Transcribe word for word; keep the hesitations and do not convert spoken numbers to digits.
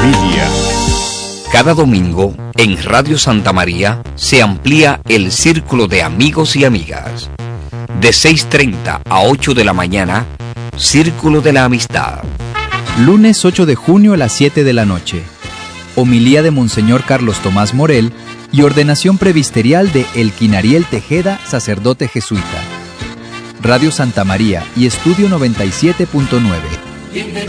familia. Cada domingo, en Radio Santa María, se amplía el círculo de amigos y amigas. De seis y treinta a ocho de la mañana, Círculo de la Amistad. Lunes ocho de junio a las siete de la noche. Homilía de Monseñor Carlos Tomás Morel y ordenación presbiterial de Elkin Ariel Tejeda, sacerdote jesuita. Radio Santa María y Estudio noventa y siete punto nueve.